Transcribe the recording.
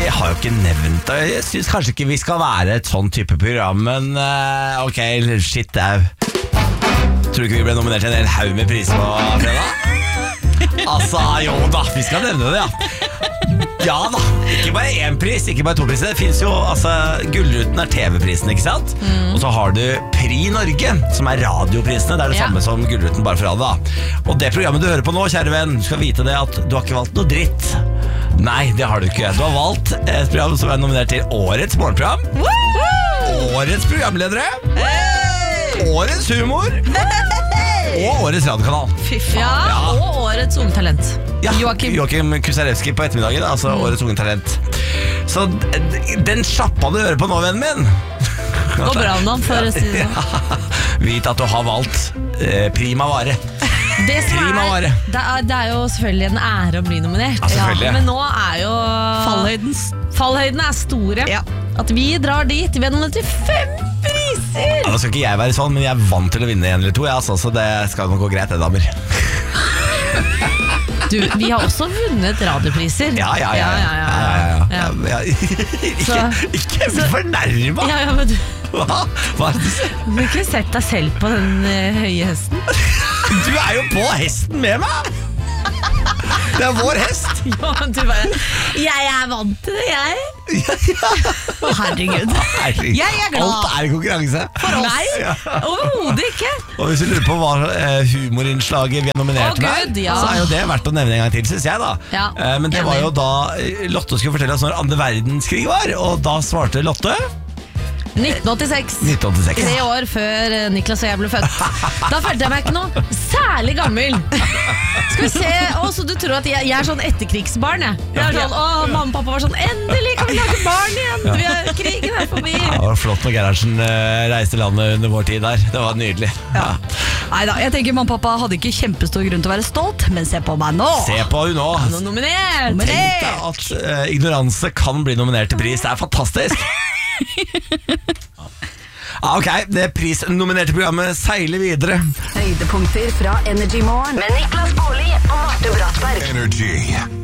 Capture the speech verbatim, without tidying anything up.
jeg har jo ikke nevnt det. Jeg synes kanskje ikke vi skal være et sånn type program, men uh, ok, shit au. Tror du ikke vi ble nominert til en hel haug med priser på fredag? Altså, jo da, vi skal nevne det, ja. Ja da, ikke bare én pris, ikke bare to priser. Det finnes jo, altså, Gullruten er T V-prisen, ikke sant? Mm. Og så har du Pri Norge, som er radioprisene. Det er det ja. samme som Gullruten, bare for radio da. Og det programmet du hører på nå, kjære venn, du skal vite det at du har ikke valgt noe dritt. Nei, det har du ikke. Du har valgt et program som er nominert til Årets morgenprogram. Woo! Årets programledere. Hey! Årets humor. Hey! Og Årets radiokanal. Fy faen. Ja, ja. Og Årets ungtalent. Ja, Joakim, Joakim Kusarewski på ettermiddagen, altså mm. Årets ungtalent. Så den sjappa du hører på nå, vennen min. Går bra om dagen, for å si det. Ja, vit at du har valgt eh, prima vare. Det, er, det, er, det er jo selvfølgelig en ære å bli nominert, ja, ja, men nå er jo Fallhøyden Fallhøyden er store ja. At vi drar dit. Vi er nominert til fem priser. Ja, nå skal ikke jeg være sånn, men jeg er vant til å vinne en eller to, ja, altså, så det skal nok gå greit, det, damer. Du, vi har også vunnet radiopriser. Ja, ja, ja, ja, ja, ja, ja, ja. ja. ja. Ikke, så, ikke fornærma. Ja, ja, men du Hva? Hva er det du sier? Du har ikke sett deg selv på den uh, høye hesten? Du er jo på hesten med meg! Det er vår hest. Ja, men du bare Jeg er vant til det, jeg. Ja, ja. Å, herregud. Herregud. Jeg er glad. Alt er konkurranse. For oss. Nei, ja. Overhodet ikke. Og hvis du lurer på hva uh, humorinnslaget vi er nominert oh, med, ja. så er jo det verdt å nevne en gang til, synes jeg da. Ja. Uh, men det var jo da Lotte skulle fortelle oss når andre verdenskrig var, og da svarte Lotte nitten åttiseks. nitten åttiseks. Tre år før Niklas og jeg ble født. Da følte jeg meg ikke noe særlig gammel. Skal vi se, å, så du tror at jeg, jeg er sånn etterkrigsbarn, jeg. Jeg er sånn, å, mamma og pappa var sånn, endelig kan vi lage barn igjen. Vi er, krigen er forbi. Ja, det var flott når Gerhardsen uh, reiste landet under vår tid der. Det var nydelig. Ja. Neida, jeg tenker mamma og pappa hadde ikke kjempestor grunn til å være stolt, men se på meg nå. Se på hun nå. Nå nominert. Tenk deg at uh, ignoranse kan bli nominert til pris. Det er fantastisk. Ah, ok, det prisnominerte programmet seiler videre. Høydepunkter fra Energy Morgen med Niklas Baarli og Marte Brattberg. Energy.